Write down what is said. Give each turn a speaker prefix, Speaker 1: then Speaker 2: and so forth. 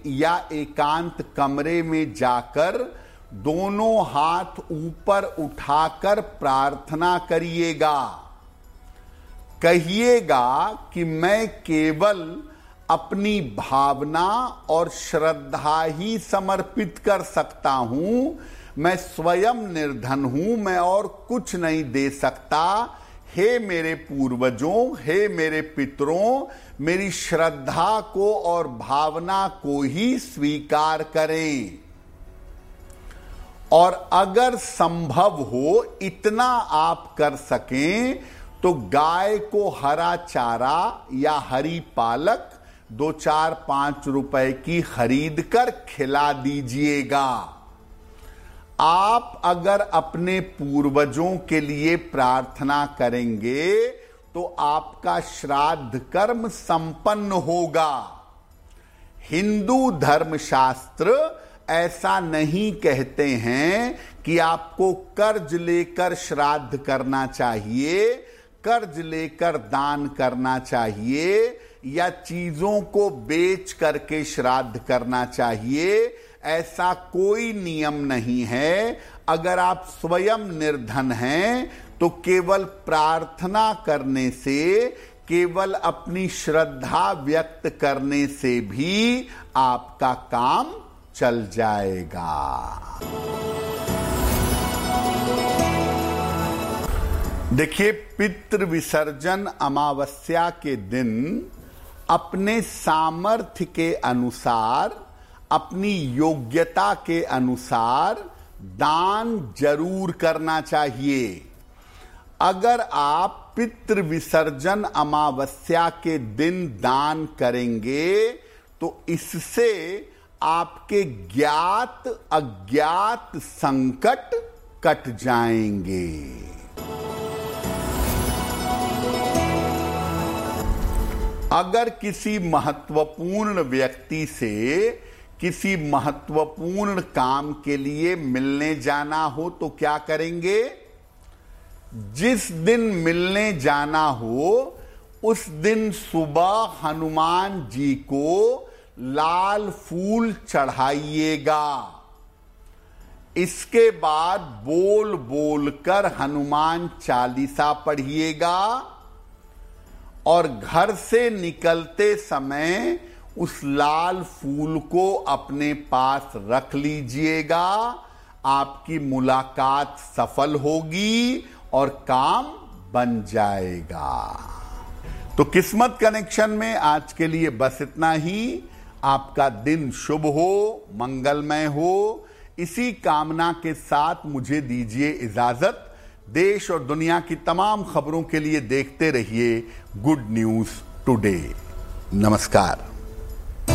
Speaker 1: या एकांत कमरे में जाकर दोनों हाथ ऊपर उठाकर प्रार्थना करिएगा। कहिएगा कि मैं केवल अपनी भावना और श्रद्धा ही समर्पित कर सकता हूं। मैं स्वयं निर्धन हूं, मैं और कुछ नहीं दे सकता। हे मेरे पूर्वजों, हे मेरे पितरों, मेरी श्रद्धा को और भावना को ही स्वीकार करें। और अगर संभव हो इतना आप कर सकें तो गाय को हरा चारा या हरी पालक 2, 4, 5 रुपए की खरीद कर खिला दीजिएगा। आप अगर अपने पूर्वजों के लिए प्रार्थना करेंगे तो आपका श्राद्ध कर्म संपन्न होगा। हिंदू धर्मशास्त्र ऐसा नहीं कहते हैं कि आपको कर्ज लेकर श्राद्ध करना चाहिए, कर्ज लेकर दान करना चाहिए या चीजों को बेच करके श्राद्ध करना चाहिए। ऐसा कोई नियम नहीं है। अगर आप स्वयं निर्धन हैं तो केवल प्रार्थना करने से, केवल अपनी श्रद्धा व्यक्त करने से भी आपका काम चल जाएगा। देखिए, पितृ विसर्जन अमावस्या के दिन अपने सामर्थ्य के अनुसार, अपनी योग्यता के अनुसार दान जरूर करना चाहिए। अगर आप पितृ विसर्जन अमावस्या के दिन दान करेंगे तो इससे आपके ज्ञात अज्ञात संकट कट जाएंगे। अगर किसी महत्वपूर्ण व्यक्ति से किसी महत्वपूर्ण काम के लिए मिलने जाना हो तो क्या करेंगे? जिस दिन मिलने जाना हो उस दिन सुबह हनुमान जी को लाल फूल चढ़ाइएगा। इसके बाद बोल बोल कर हनुमान चालीसा पढ़िएगा और घर से निकलते समय उस लाल फूल को अपने पास रख लीजिएगा। आपकी मुलाकात सफल होगी और काम बन जाएगा। तो किस्मत कनेक्शन में आज के लिए बस इतना ही। आपका दिन शुभ हो, मंगलमय हो, इसी कामना के साथ मुझे दीजिए इजाजत। देश और दुनिया की तमाम खबरों के लिए देखते रहिए गुड न्यूज टुडे। नमस्कार।